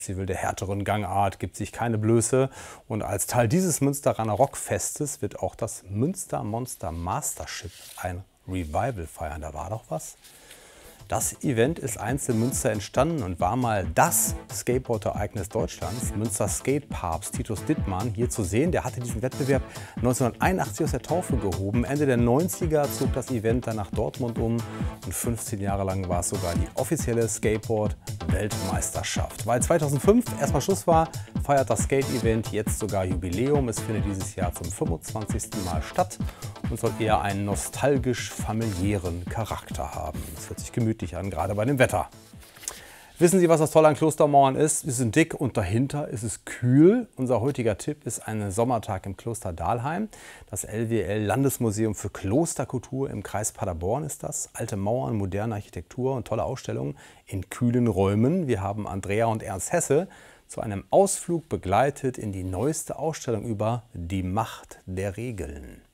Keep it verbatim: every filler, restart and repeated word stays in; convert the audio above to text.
Festival der härteren Gangart, gibt sich keine Blöße. Und als Teil dieses Münsteraner Rockfestes wird auch das Münster Monster Mastership ein Revival feiern. Da war doch was. Das Event ist einst in Münster entstanden und war mal das Skateboard-Ereignis Deutschlands. Münster Skate-Papst Titus Dittmann hier zu sehen. Der hatte diesen Wettbewerb neunzehnhunderteinundachtzig aus der Taufe gehoben. Ende der neunziger zog das Event dann nach Dortmund um und fünfzehn Jahre lang war es sogar die offizielle Skateboard-Weltmeisterschaft. Weil zweitausendfünf erstmal Schluss war, feiert das Skate-Event jetzt sogar Jubiläum. Es findet dieses Jahr zum fünfundzwanzigsten Mal statt und soll eher einen nostalgisch-familiären Charakter haben. Es hört sich gemütlich an, gerade bei dem Wetter. Wissen Sie, was das Tolle an Klostermauern ist? Sie sind dick und dahinter ist es kühl. Unser heutiger Tipp ist ein Sommertag im Kloster Dahlheim. Das L W L-Landesmuseum für Klosterkultur im Kreis Paderborn ist das. Alte Mauern, moderne Architektur und tolle Ausstellungen in kühlen Räumen. Wir haben Andrea und Ernst Hesse zu einem Ausflug begleitet in die neueste Ausstellung über die Macht der Regeln.